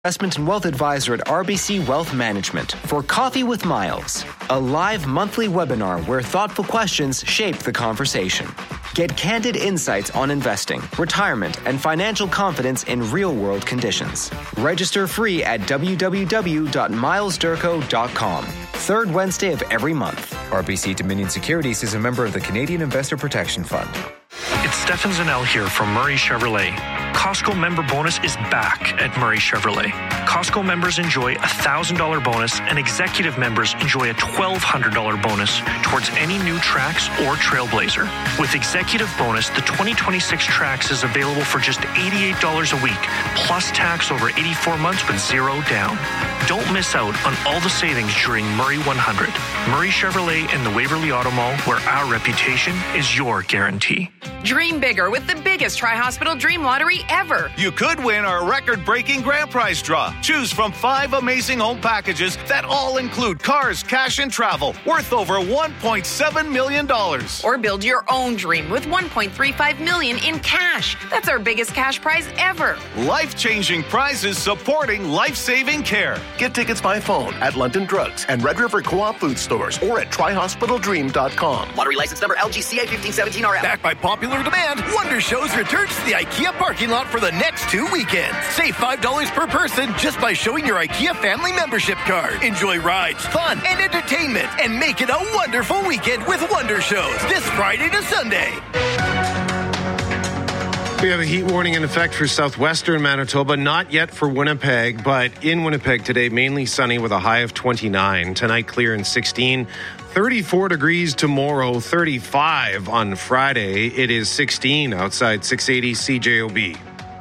Investment and Wealth Advisor at RBC Wealth Management for Coffee with Miles, a live monthly webinar where thoughtful questions shape the conversation. Get candid insights on investing, retirement, and financial confidence in real-world conditions. Register free at www.milesdurco.com. Third Wednesday of every month. RBC Dominion Securities is a member of the Canadian Investor Protection Fund. It's Stefan Zanel here from Murray Chevrolet. Costco member bonus is back at Murray Chevrolet. Costco members enjoy a $1,000 bonus and executive members enjoy a $1,200 bonus towards any new Trax or Trailblazer. With executive bonus, the 2026 Trax is available for just $88 a week, plus tax over 84 months with zero down. Don't miss out on all the savings during Murray 100. Murray Chevrolet and the Waverly Auto Mall, where our reputation is your guarantee. Dream bigger with the biggest Tri-Hospital Dream Lottery ever. You could win our record-breaking grand prize draw. Choose from 5 amazing home packages that all include cars, cash, and travel worth over $1.7 million. Or build your own dream with $1.35 million in cash. That's our biggest cash prize ever. Life-changing prizes supporting life-saving care. Get tickets by phone at London Drugs and Red River Co-op food stores or at TriHospitalDream.com. Lottery license number LGCA 1517RF. Backed by popular demand, Wonder Shows returns to the IKEA parking lot for the next 2 weekends. Save $5 per person just by showing your IKEA family membership card. Enjoy rides, fun, and entertainment, and make it a wonderful weekend with Wonder Shows this Friday to Sunday. We have a heat warning in effect for southwestern Manitoba, not yet for Winnipeg, but in Winnipeg today, mainly sunny with a high of 29. Tonight, clear and 16. 34 degrees tomorrow, 35 on Friday. It is 16 outside 680 CJOB.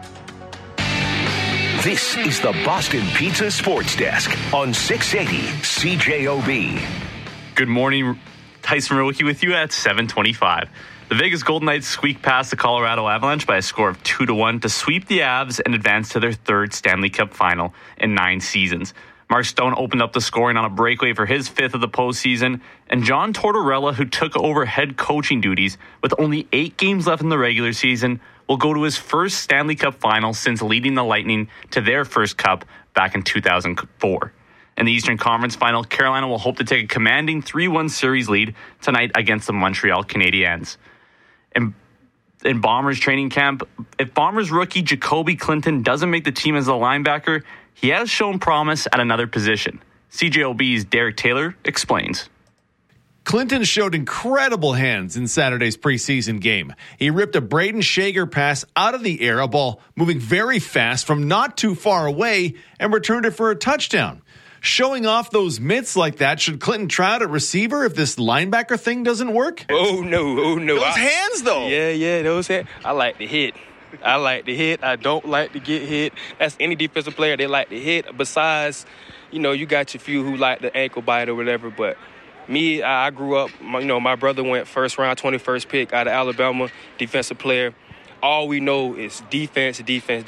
This is the Boston Pizza Sports Desk on 680 CJOB. Good morning. Tyson Roki with you at 7:25. The Vegas Golden Knights squeaked past the Colorado Avalanche by a score of 2-1 to sweep the Avs and advance to their third Stanley Cup final in 9 seasons. Mark Stone opened up the scoring on a breakaway for his 5th of the postseason, and John Tortorella, who took over head coaching duties with only 8 games left in the regular season, will go to his first Stanley Cup final since leading the Lightning to their first cup back in 2004. In the Eastern Conference Final, Carolina will hope to take a commanding 3-1 series lead tonight against the Montreal Canadiens. In Bombers training camp, if Bombers rookie Jacoby Clinton doesn't make the team as a linebacker, he has shown promise at another position. CJOB's Derek Taylor explains. Clinton showed incredible hands in Saturday's preseason game. He ripped a Braden Shager pass out of the air, a ball moving very fast from not too far away, and returned it for a touchdown. Showing off those mitts like that, should Clinton try out at receiver if this linebacker thing doesn't work? Oh, no. Those hands, though. Yeah, those hands. I like to hit. I don't like to get hit. That's any defensive player. They like to hit. Besides, you got your few who like the ankle bite or whatever. But me, I grew up, my brother went first round, 21st pick out of Alabama, defensive player. All we know is defense.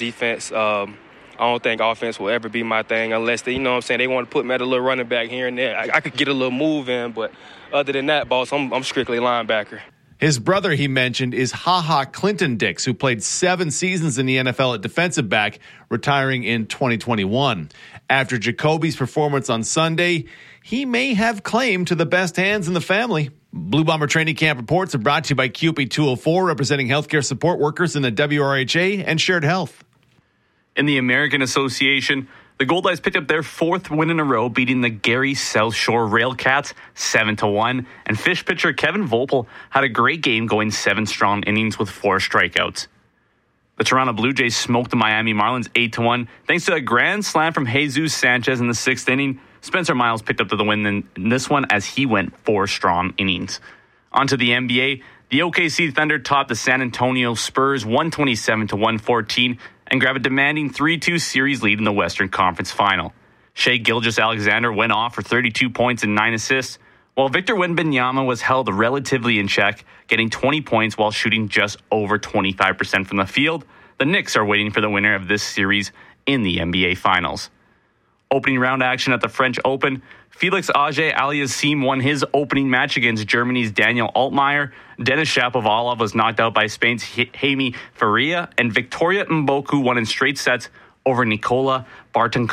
I don't think offense will ever be my thing unless they, they want to put me at a little running back here and there. I could get a little move in, but other than that, boss, I'm strictly linebacker. His brother, he mentioned, is HaHa Clinton Dix, who played 7 seasons in the NFL at defensive back, retiring in 2021. After Jacoby's performance on Sunday, he may have claim to the best hands in the family. Blue Bomber Training Camp reports are brought to you by QP 204, representing healthcare support workers in the WRHA and Shared Health. In the American Association, the Gold Knights picked up their 4th win in a row, beating the Gary South Shore Railcats 7-1. And Fish pitcher Kevin Volpel had a great game, going 7 strong innings with 4 strikeouts. The Toronto Blue Jays smoked the Miami Marlins 8-1 thanks to a grand slam from Jesus Sanchez in the 6th inning. Spencer Miles picked up the win in this one as he went 4 strong innings. On to the NBA. The OKC Thunder topped the San Antonio Spurs 127-114 and grabbed a demanding 3-2 series lead in the Western Conference Final. Shai Gilgeous-Alexander went off for 32 points and 9 assists, while Victor Wembanyama was held relatively in check, getting 20 points while shooting just over 25% from the field. The Knicks are waiting for the winner of this series in the NBA Finals. Opening round action at the French Open, Felix Auger-Aliassime won his opening match against Germany's Daniel Altmaier. Denis Shapovalov was knocked out by Spain's Jaime Faria, and Victoria Mboku won in straight sets over Nikola Barton